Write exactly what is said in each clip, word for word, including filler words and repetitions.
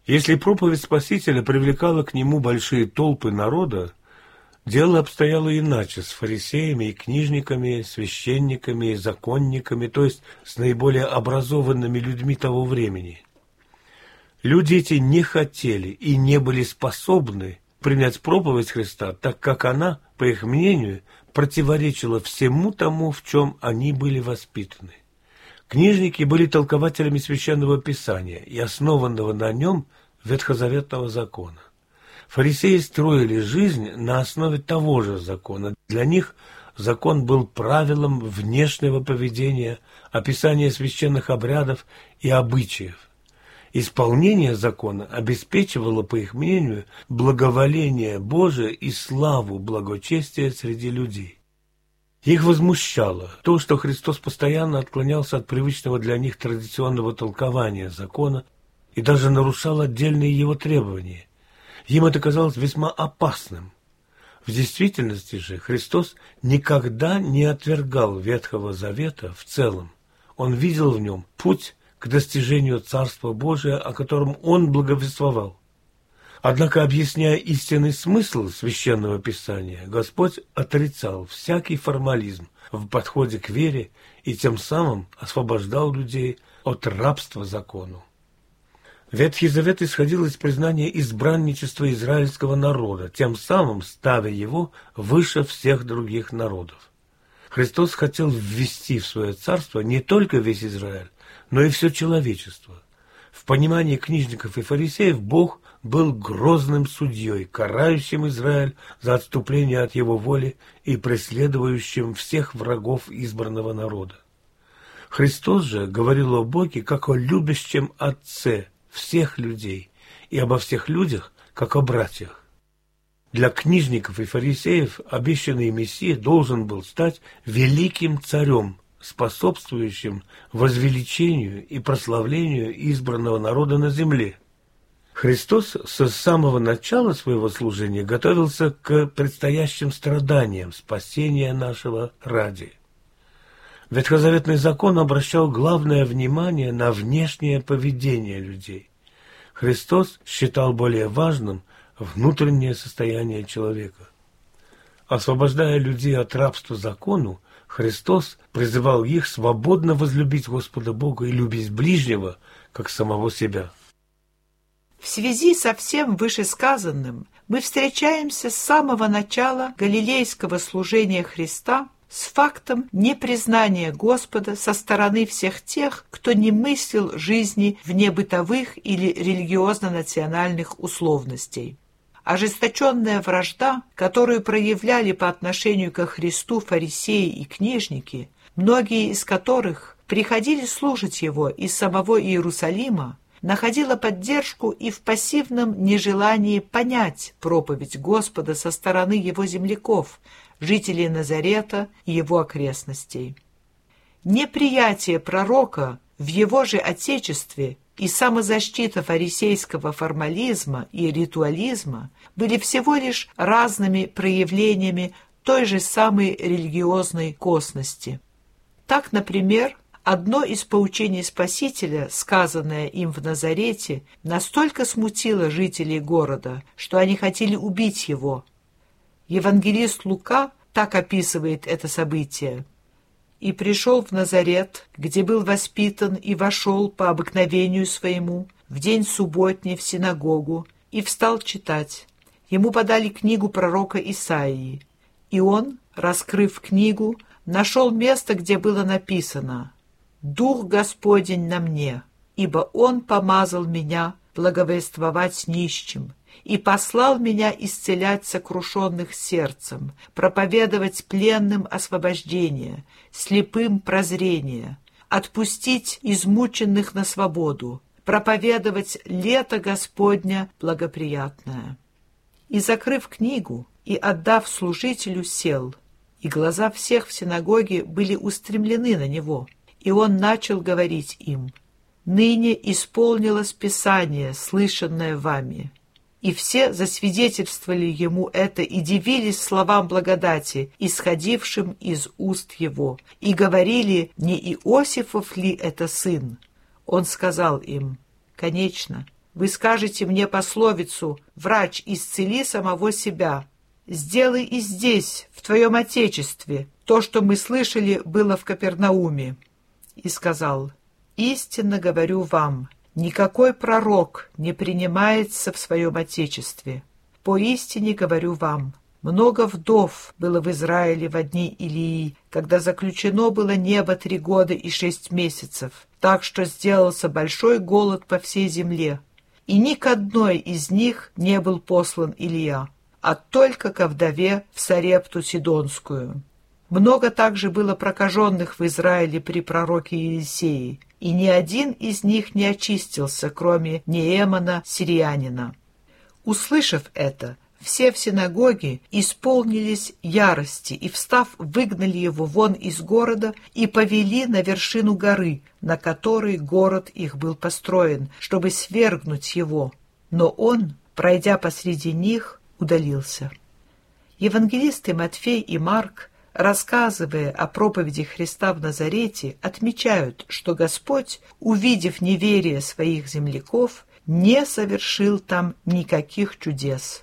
Если проповедь Спасителя привлекала к нему большие толпы народа, дело обстояло иначе с фарисеями и книжниками, священниками и законниками, то есть с наиболее образованными людьми того времени. Люди эти не хотели и не были способны принять проповедь Христа, так как она, по их мнению, противоречила всему тому, в чем они были воспитаны. Книжники были толкователями Священного Писания и основанного на нем Ветхозаветного закона. Фарисеи строили жизнь на основе того же закона. Для них закон был правилом внешнего поведения, описания священных обрядов и обычаев. Исполнение закона обеспечивало, по их мнению, благоволение Божие и славу благочестия среди людей. Их возмущало то, что Христос постоянно отклонялся от привычного для них традиционного толкования закона и даже нарушал отдельные его требования. Им это казалось весьма опасным. В действительности же Христос никогда не отвергал Ветхого Завета в целом. Он видел в нем путь к достижению Царства Божия, о котором он благовествовал. Однако, объясняя истинный смысл Священного Писания, Господь отрицал всякий формализм в подходе к вере и тем самым освобождал людей от рабства закону. Ветхий Завет исходил из признания избранничества израильского народа, тем самым ставя его выше всех других народов. Христос хотел ввести в свое царство не только весь Израиль, но и все человечество. В понимании книжников и фарисеев Бог был грозным судьей, карающим Израиль за отступление от его воли и преследующим всех врагов избранного народа. Христос же говорил о Боге как о любящем Отце всех людей и обо всех людях как о братьях. Для книжников и фарисеев обещанный Мессия должен был стать великим царем, способствующим возвеличению и прославлению избранного народа на земле. Христос с самого начала своего служения готовился к предстоящим страданиям спасения нашего ради. Ветхозаветный закон обращал главное внимание на внешнее поведение людей. Христос считал более важным внутреннее состояние человека. Освобождая людей от рабства закону, Христос призывал их свободно возлюбить Господа Бога и любить ближнего, как самого себя. В связи со всем вышесказанным мы встречаемся с самого начала галилейского служения Христа с фактом непризнания Господа со стороны всех тех, кто не мыслил жизни вне бытовых или религиозно-национальных условностей. Ожесточенная вражда, которую проявляли по отношению ко Христу фарисеи и книжники, многие из которых приходили слушать Его из самого Иерусалима, находила поддержку и в пассивном нежелании понять проповедь Господа со стороны Его земляков, жителей Назарета и его окрестностей. Неприятие пророка в его же отечестве и самозащита фарисейского формализма и ритуализма были всего лишь разными проявлениями той же самой религиозной косности. Так, например, одно из поучений Спасителя, сказанное им в Назарете, настолько смутило жителей города, что они хотели убить его. Евангелист Лука так описывает это событие. «И пришел в Назарет, где был воспитан, и вошел по обыкновению своему в день субботний в синагогу, и встал читать. Ему подали книгу пророка Исаии, и он, раскрыв книгу, нашел место, где было написано: «Дух Господень на мне, ибо Он помазал меня благовествовать нищим, и послал меня исцелять сокрушенных сердцем, проповедовать пленным освобождение, слепым прозрение, отпустить измученных на свободу, проповедовать лето Господня благоприятное». И, закрыв книгу и отдав служителю, сел, и глаза всех в синагоге были устремлены на него, и он начал говорить им: «Ныне исполнилось Писание, слышанное вами». И все засвидетельствовали ему это и дивились словам благодати, исходившим из уст его, и говорили: не Иосифов ли это сын? Он сказал им: «Конечно, вы скажете мне пословицу «Врач, исцели самого себя». Сделай и здесь, в твоем Отечестве, то, что мы слышали, было в Капернауме. И сказал: истинно говорю вам, никакой пророк не принимается в своем Отечестве. Поистине говорю вам, много вдов было в Израиле в дни Илии, когда заключено было небо три года и шесть месяцев, так что сделался большой голод по всей земле. И ни к одной из них не был послан Илия, а только ко вдове в Сарепту Сидонскую. Много также было прокаженных в Израиле при пророке Елисее, и ни один из них не очистился, кроме Неемана сириянина. Услышав это, все в синагоге исполнились ярости и, встав, выгнали его вон из города и повели на вершину горы, на которой город их был построен, чтобы свергнуть его. Но он, пройдя посреди них, удалился. Евангелисты Матфей и Марк, рассказывая о проповеди Христа в Назарете, отмечают, что Господь, увидев неверие своих земляков, не совершил там никаких чудес.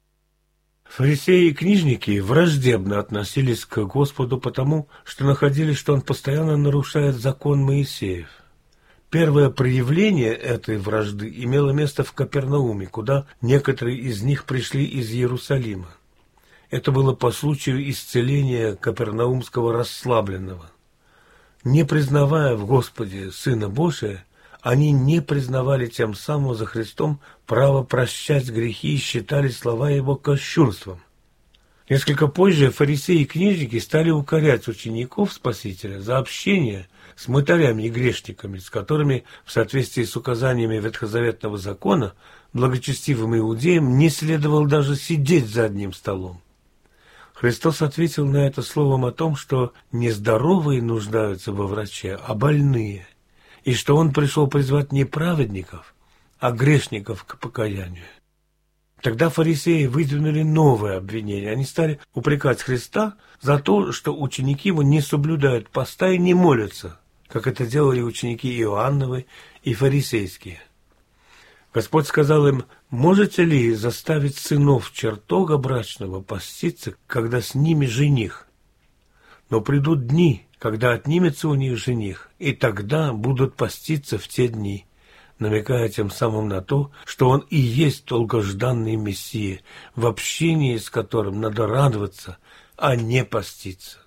Фарисеи и книжники враждебно относились к Господу потому, что находили, что Он постоянно нарушает закон Моисеев. Первое проявление этой вражды имело место в Капернауме, куда некоторые из них пришли из Иерусалима. Это было по случаю исцеления капернаумского расслабленного. Не признавая в Господе Сына Божия, они не признавали тем самым за Христом право прощать грехи и считали слова Его кощунством. Несколько позже фарисеи и книжники стали укорять учеников Спасителя за общение с мытарями и грешниками, с которыми, в соответствии с указаниями ветхозаветного закона, благочестивым иудеям не следовало даже сидеть за одним столом. Христос ответил на это словом о том, что не здоровые нуждаются во враче, а больные, и что Он пришел призвать не праведников, а грешников к покаянию. Тогда фарисеи выдвинули новое обвинение. Они стали упрекать Христа за то, что ученики Его не соблюдают поста и не молятся, как это делали ученики Иоанновы и фарисейские. Господь сказал им: «Можете ли заставить сынов чертога брачного поститься, когда с ними жених? Но придут дни, когда отнимется у них жених, и тогда будут поститься в те дни», намекая тем самым на то, что Он и есть долгожданный Мессия, в общении с которым надо радоваться, а не поститься.